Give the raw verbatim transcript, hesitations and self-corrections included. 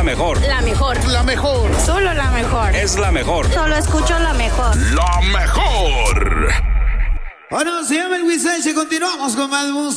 mejor. La mejor. La mejor. Solo la mejor. Es la mejor. Solo escucho la mejor. La mejor. Bueno, se llama el Huizache, continuamos con más música.